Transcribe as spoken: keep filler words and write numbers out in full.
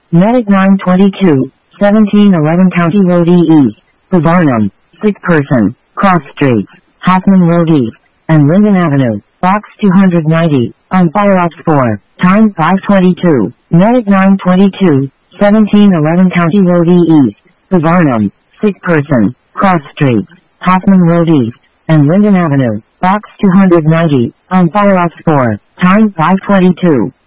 Medic nine twenty-two, seventeen eleven County Road E. For Barnum, sick person, Cross Street, Hoffman Road E, and Linden Avenue, Box two ninety, on Fire Ops four, time five twenty-two. Medic nine twenty-two, seventeen eleven County Road E. For Barnum, sick person, Cross Street, Hoffman Road E, and Linden Avenue, Box two ninety, on Fire Ops four, time five twenty-two.